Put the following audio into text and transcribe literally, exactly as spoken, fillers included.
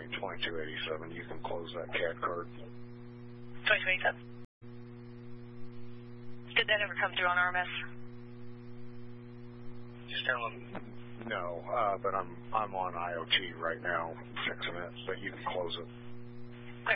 me twenty-two eighty-seven. You can close that C A D card. twenty-two eighty-seven. Did that ever come through on R M S? Just tell them. No, uh, but I'm I'm on I O T right now fixing it, but you can close it.